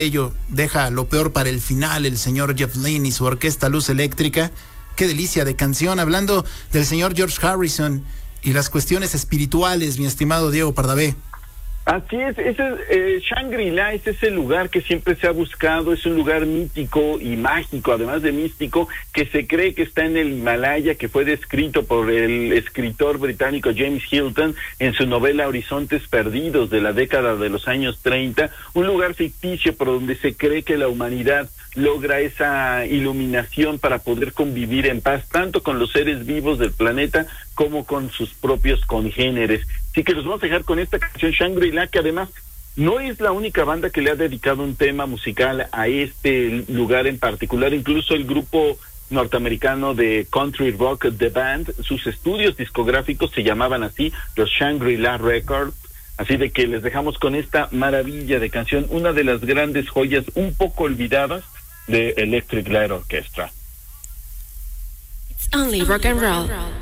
ello deja lo peor para el final, el señor Jeff Lynne y su orquesta Luz Eléctrica. Qué delicia de canción, hablando del señor George Harrison y las cuestiones espirituales, mi estimado Diego Pardavé. Así es, Shangri-La es ese lugar que siempre se ha buscado, es un lugar mítico y mágico, además de místico, que se cree que está en el Himalaya, que fue descrito por el escritor británico James Hilton en su novela Horizontes Perdidos de la década de los años 30, un lugar ficticio por donde se cree que la humanidad logra esa iluminación para poder convivir en paz, tanto con los seres vivos del planeta como con sus propios congéneres. Así que los vamos a dejar con esta canción Shangri-La, que además no es la única banda que le ha dedicado un tema musical a este lugar en particular. Incluso el grupo norteamericano de country rock The Band, sus estudios discográficos se llamaban así, los Shangri-La Records. Así de que les dejamos con esta maravilla de canción, una de las grandes joyas un poco olvidadas de Electric Light Orchestra. It's only rock and roll.